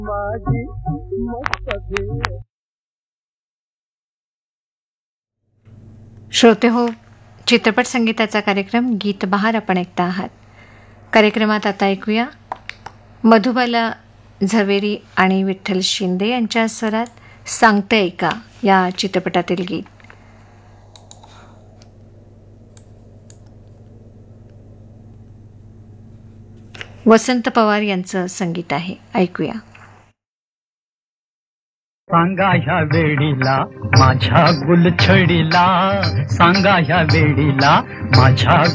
माझी मस्त भेट. श्रोते हो, चित्रपट संगीताचा कार्यक्रम गीत बहार आपण ऐकता आहात. कार्यक्रमात आता ऐकूया मधुबाला झवेरी आणि विठ्ठल शिंदे यांच्या स्वरात सांगते ऐका या चित्रपटातील गीत. वसंत पवार यांचं संगीत आहे, ऐकूया. सांगा ह्या वेळीला माझ्या गुलछडीला, सांगा ह्या वेळीला माझ्या